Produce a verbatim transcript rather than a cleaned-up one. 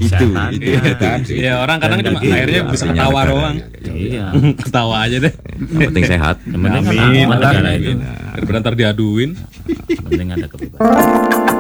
itu, setan. itu kan. Ya orang kadang Dan cuma bagi akhirnya bisa artinya ketawa negara. doang. Iya. Ketawa aja deh. Yang penting sehat. Yang penting kan Amin. aman negara itu. Daripada ntar diaduin. Yang penting ada kebebasan.